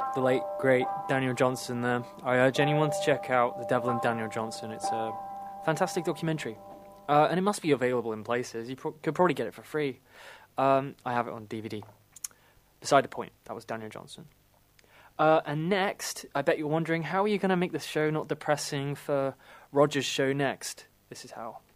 the late, great Daniel Johnson there. I urge anyone to check out The Devil and Daniel Johnson. It's a fantastic documentary. And it must be available in places. You could probably get it for free. I have it on DVD. Beside the point, that was Daniel Johnson. And next, I bet you're wondering, how are you going to make this show not depressing for Roger's show next? This is how.